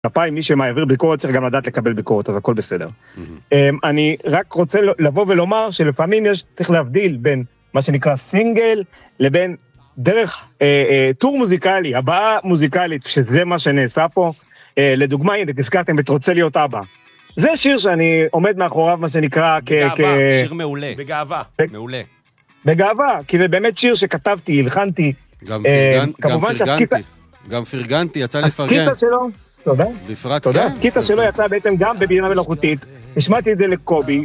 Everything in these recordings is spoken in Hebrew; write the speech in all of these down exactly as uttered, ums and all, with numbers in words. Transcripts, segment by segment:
כפיים, מי שמעביר ביקורת צריך גם לדעת לקבל ביקורת, אז הכל בסדר. אני רק רוצה לבוא ולומר שלפעמים יש, צריך להבדיל בין מה שנקרא סינגל, לבין דרך טור מוזיקלי, הבאה מוזיקלית, שזה מה שנעשה פה. לדוגמה, הנה, תזכרתם את רוצה להיות אבא. זה שיר שאני עומד מאחוריו, מה שנקרא בגאווה, שיר מעולה. בגאווה. מעולה. בגאווה, כי זה באמת שיר שכתבתי, הלחנתי. גם פרגנתי, גם פרגנתי, יצא לפרגן. הסקיטה שלו, תודה. בפרט, תודה. הסקיטה שלו יצא בעצם גם בבינה מלאכותית. השמעתי את זה לקובי,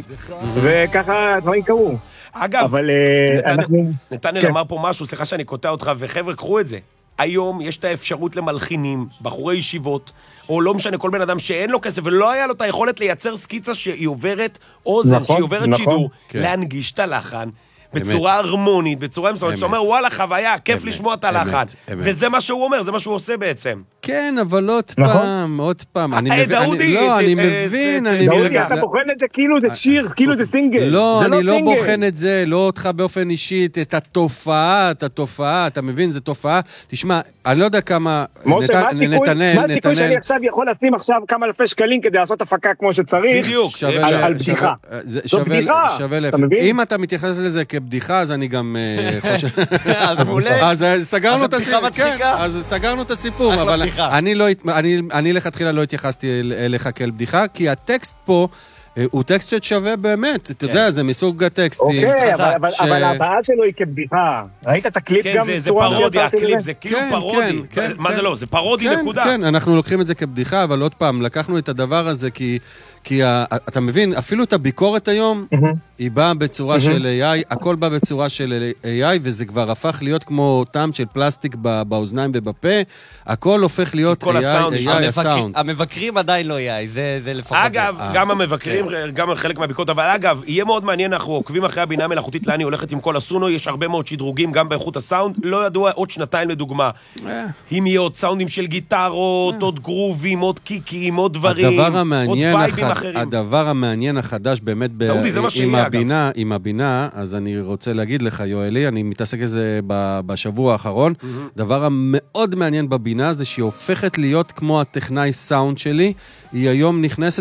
וככה דברים קרו. אגב, אנחנו... נתנאל אמר פה משהו, סליחה שאני קוטע אותך, וחבר'ה, קחו את זה. היום יש את האפשרות למלחינים, בחורי ישיבות, או לא משנה, כל בן אדם שאין לו כסף, ולא היה לו את היכולת לייצר סקיצה שהיא עוברת אוזן, שהיא עוברת שידור, להנגיש את הלחן, בצורה הרמונית, בצורה מסוימת, שאתה אומר, וואלה, חוויה, כיף לשמוע את הלחן. וזה מה שהוא אומר, זה מה שהוא עושה בעצם. כן, אבל עוד פעם, עוד פעם. דאודי. לא, אני מבין. דאודי, אתה בוחן את זה כאילו זה שיר, כאילו זה סינגל. לא, אני לא בוחן את זה, לא אותך באופן אישית, את התופעה, את התופעה, אתה מבין, זה תופעה. תשמע, אני לא יודע כמה... משה, מה הסיכוי שאני עכשיו יכול לשים עכשיו כמה אלפי שקלים כדי לעשות הפקה כמו שצריך? בדיוק. על בדיחה. זו בדיחה. אם אתה מתייחס לזה כבדיחה, אז אני גם חושב... אז מעולה. אז סגרנו את הסיפור. אז סגרנו את הסיפור, אבל אני לא, אני, אני לכתחילה לא התייחסתי אליך כאל בדיחה, כי הטקסט פה הוא טקסט ששווה באמת, אתה יודע, זה מסוג הטקסטים. אוקיי, אבל הבאה שלו היא כבדיחה. ראית את הקליפ גם? כן, זה פרודיה, הקליפ זה כאילו פרודי. מה זה לא? זה פרודי נקודה. כן, אנחנו לוקחים את זה כבדיחה, אבל עוד פעם, לקחנו את הדבר הזה, כי... כי אתה מבין, אפילו את הביקורת היום, היא באה בצורה של איי איי, הכל בא בצורה של איי איי, וזה כבר הפך להיות כמו טעם של פלסטיק באוזניים ובפה, הכל הופך להיות איי איי, הסאונד. המבקרים עדיין לא איי איי, זה לפחות. אגב, גם המבקרים, גם חלק מהביקורת, אבל אגב, יהיה מאוד מעניין, אנחנו עוקבים אחרי הבינה המלאכותית, לאן היא הולכת עם כל הסונו, יש הרבה מאוד שדרוגים, גם באיכות הסאונד, לא ידוע עוד שנתיים לדוגמה. אם יהיה עוד סאונדים של גיטרות, עוד גרובים, עוד קיקים, עוד דברים, עוד וייבים אחרים. הדבר המעניין החדש באמת עם הבינה, עם הבינה, אז אני רוצה להגיד לך, יואלי, אני מתעסק בזה בשבוע האחרון, דבר המאוד מעניין בבינה זה שהיא הופכת להיות כמו הטכנאי סאונד שלי, היא היום נכנסת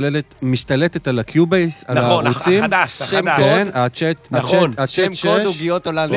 ומשתלטת על הקיובייס, על הערוצים. נכון, החדש, החדש. כן, הצ'אט, נכון. שם קוד הוגיות הולנדיות.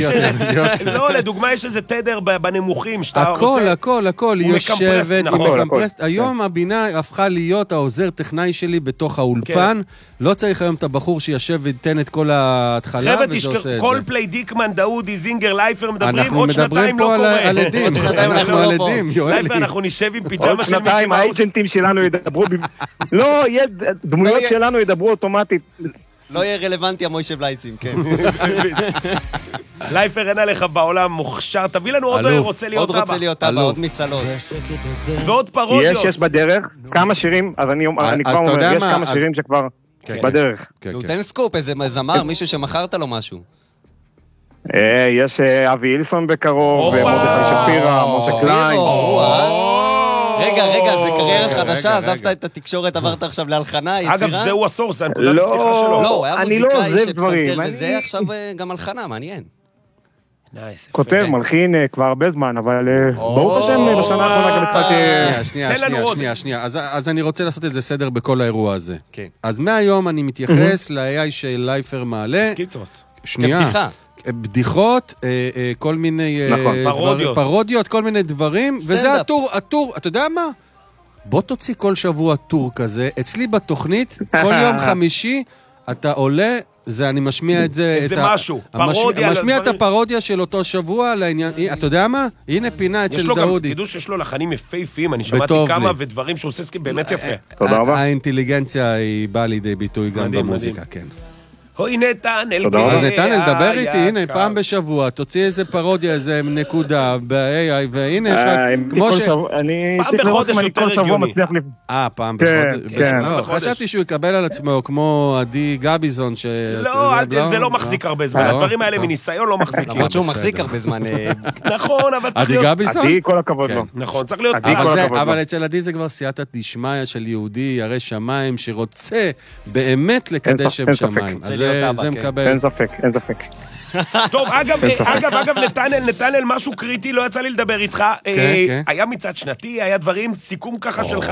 לדוגמה יש איזה תדר בנמוכים שאתה רוצה. הכל, הכל, הכל, היא יושבת, היא מקמפרסת. היום הבינה הפכה להיות העוזר טכנאי שלי בתוך האולפן, לא צריך היום את הבחור שישב ויתן את כל ההתחלה, וזה עושה את זה. כל פליי דיקמן, דאודי, זינגר, לייפר, מדברים, עוד שנתיים לא קורה. אנחנו מדברים פה על עדים, אנחנו על עדים, יואלי. לייפר, אנחנו נשב עם פיג'מה של מיקי מאוס. עוד שנתיים האייג'נטים שלנו ידברו, לא, דמויות שלנו ידברו אוטומטית. לא יהיה רלוונטי המוישה בלייצים, כן. לייפר אין עליך בעולם מוכשר, תביא לנו עוד רוצה להיות אבא. עוד רוצה להיות אבא, עוד מצלות. ועוד פרודיות. יש, יש בדרך כמה שירים, אז אני כבר אומר, יש כמה שירים שכבר בדרך. תן סקופ, איזה זמר, מישהו שמכרת לו משהו. יש אבי אילסון בקרוב, מרדכי שפירא, משה קליין. רגע, רגע, זה קריירה חדשה, עזבת את התקשורת, עברת עכשיו להלחנה, יצירה? אגב, זהו הסורס, זה הנקודת פתיחה שלו. לא, הוא היה מוזיקאי שפסנתר וזה, עכשיו גם הלחנה, מעניין. כותב, מלחין כבר הרבה זמן, אבל ברוך השם, בשנה האחרונה גם התחלתי... שנייה, שנייה, שנייה, שנייה. אז אני רוצה לעשות איזה סדר בכל האירוע הזה. אז מהיום אני מתייחס ל-איי איי של לייפר מעלה. סקיצות. שנייה. כבדיחה. בדיחות, כל מיני פרודיות, כל מיני דברים, וזה הטור, הטור, אתה יודע מה? בוא תוציא כל שבוע טור כזה, אצלי בתוכנית, כל יום חמישי, אתה עולה, זה אני משמיע את זה, זה משהו, פרודיה, משמיע את הפרודיה של אותו שבוע לעניין, אתה יודע מה? הנה פינה אצל דאודי. תדעו שיש לו לחנים יפהפיים, אני שמעתי כמה ודברים שהוא עושה באמת יפה. תודה רבה. האינטליגנציה היא באה לידי ביטוי גם במוזיקה, כן. אוי נתנאל, אז נתנאל, דבר איתי, הנה, פעם בשבוע, תוציא איזה פרודיה, איזה נקודה ב-איי איי, והנה יש לך, כמו ש... אני צריך לראות אם אני כל שבוע מצליח לפ... אה, פעם בחודש. חשבתי שהוא יקבל על עצמו, כמו עדי גביזון, ש... לא, זה לא מחזיק הרבה זמן, הדברים האלה מניסיון לא מחזיקים. למרות שהוא מחזיק הרבה זמן. נכון, אבל צריך להיות... עדי גביזון? עדי, כל הכבוד לו. נכון, צריך להיות... אבל אצל עדי זה כבר סייעתא דשמיא של יהודי, ירא שמיים, שרוצה באמת לקדש שם שמיים. זה מקבל. אין ספק, אין ספק. טוב, אגב, אגב, אגב, נתנאל, נתנאל, משהו קריטי, לא יצא לי לדבר איתך. היה מצעד שנתי, היה דברים, סיכום ככה שלך.